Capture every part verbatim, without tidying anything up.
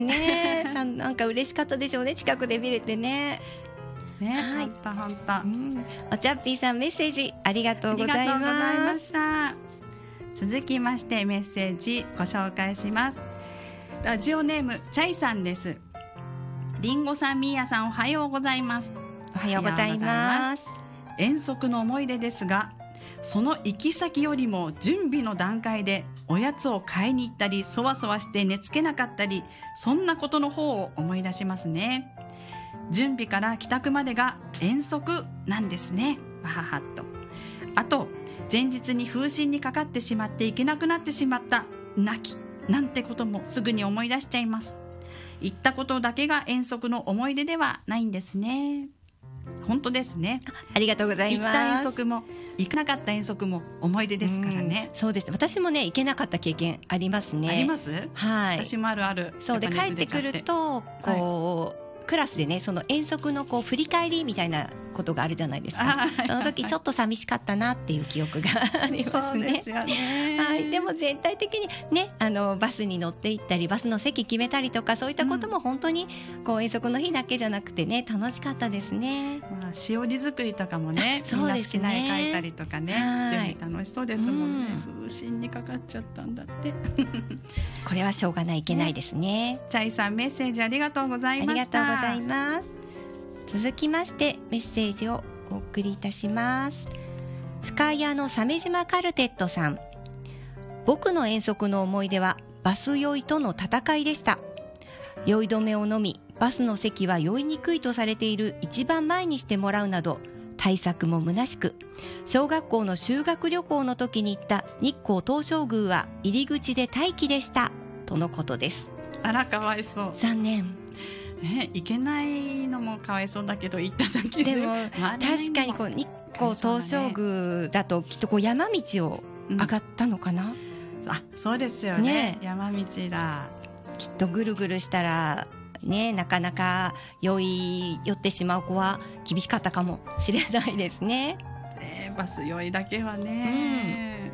ねな, なんか嬉しかったでしょうね、近くで見れてね。 ね、 はい、 ほんとほんと、うん、 おちゃっぴーさんメッセージありがとうございます。ありがとうございました。 続きましてメッセージご紹介します。ラジオネームチャイさんです。りんごさん、みーやさん、おはようございます。 おはようございます。 遠足の思い出ですが、その行き先よりも準備の段階でおやつを買いに行ったり、そわそわして寝つけなかったり、そんなことの方を思い出しますね。準備から帰宅までが遠足なんですね。わははっと。あと前日に風疹にかかってしまって行けなくなってしまった泣きなんてこともすぐに思い出しちゃいます。行ったことだけが遠足の思い出ではないんですね。本当ですね。 ありがとうございます。 行った遠足も行かなかった遠足も思い出ですからね。 そうです。私もね行けなかった経験ありますね。 あります。 はい。 私もあるある。 そうで帰ってくるとこう、はい、クラスでねその遠足のこう振り返りみたいなことがあるじゃないですか。その時ちょっと寂しかったなっていう記憶がありますね。 そうですよね。 はい、でも全体的にねあのバスに乗って行ったりバスの席決めたりとかそういったことも本当にこう遠足の日だけじゃなくてね楽しかったですね。 まあ、しおり作りとかもねみんな好きな絵描いたりとかね準備楽しそうですもんね。風疹にかかっちゃったんだってこれはしょうがないいけないですね。 チャイさんメッセージありがとうございました。 ありがとうございます。続きましてメッセージをお送りいたします。深谷の鮫島カルテットさん。僕の遠足の思い出はバス酔いとの戦いでした。酔い止めを飲みバスの席は酔いにくいとされている一番前にしてもらうなど対策も虚しく、小学校の修学旅行の時に行った日光東照宮は入り口で待機でしたとのことです。 あらかわいそう。 残念。 ね、行けないのもかわいそうだけど行った先ででも確かにこう日光東照宮だときっとこう山道を上がったのかな、うん、 あそうですよ ね, ね山道だ。 きっとぐるぐるしたらねなかなか酔い酔ってしまう子は厳しかったかもしれないですね。 ねバス酔いだけはね、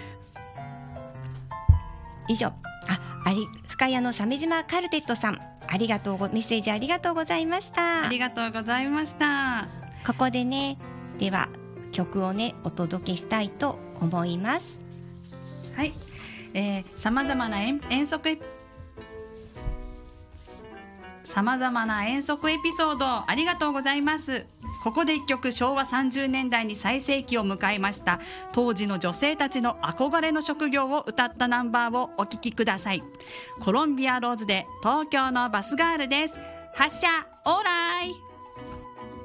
うん、以上ああり深谷の鮫島カルテットさんありがとうごメッセージありがとうございました。 ありがとうございました。 ここでねでは曲をねお届けしたいと思います。 はい、えー、様々な遠足様々な遠足エピソードありがとうございます。ここで一曲しょうわさんじゅうねんだいに最盛期を迎えました当時の女性たちの憧れの職業を歌ったナンバーをお聴きください。コロンビアローズで東京のバスガールです。発車オーライ。